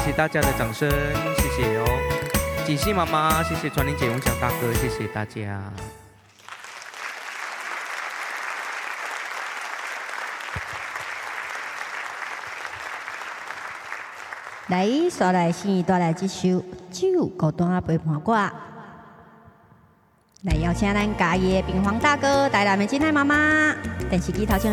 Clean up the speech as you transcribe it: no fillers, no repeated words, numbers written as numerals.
谢大家的掌声，谢谢哦。锦溪妈妈，谢谢传玲姐、永祥大哥，谢谢大家。 来，刷来新一段来这首《酒孤单陪伴我》。来邀请咱家己的平房大哥、台南的金爱妈妈、电视机头前